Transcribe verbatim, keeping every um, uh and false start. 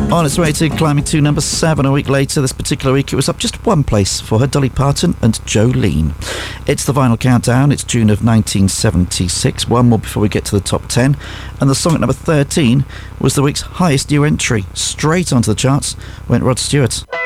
On its way to climbing to number seven a week later. This particular week it was up just one place for her, Dolly Parton and Jolene. It's the Vinyl Countdown. It's June of nineteen seventy-six. One more before we get to the top ten. And the song at number thirteen was the week's highest new entry. Straight onto the charts went Rod Stewart.